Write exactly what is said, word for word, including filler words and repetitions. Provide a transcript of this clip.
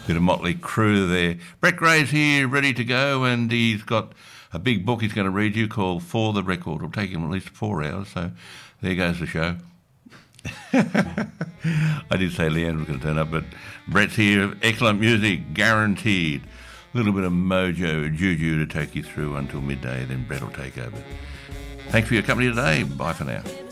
Bit of Motley Crue there. Brett Gray's here, ready to go, and he's got a big book he's going to read you called For the Record. It'll take him at least four hours, so there goes the show. I did say Leanne was going to turn up, but Brett's here. Excellent music, guaranteed. A little bit of mojo, juju to take you through until midday, then Brett will take over. Thanks for your company today. Bye for now.